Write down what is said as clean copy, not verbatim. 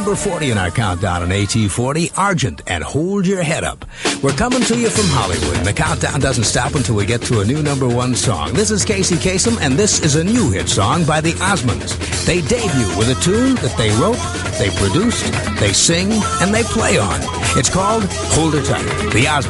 number 40 in our countdown on AT40, Argent and Hold Your Head Up. We're coming to you from Hollywood, and the countdown doesn't stop until we get to a new number one song. This is Casey Kasem, and this is a new hit song by the Osmonds. They debut with a tune that they wrote, they produced, they sing, and they play on. It's called Hold Her Tight. The Osmonds.